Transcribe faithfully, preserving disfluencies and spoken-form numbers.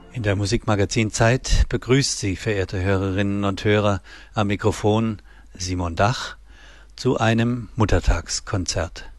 In der Musikmagazin Zeit begrüßt Sie, verehrte Hörerinnen und Hörer, am Mikrofon Simon Dach zu einem Muttertagskonzert.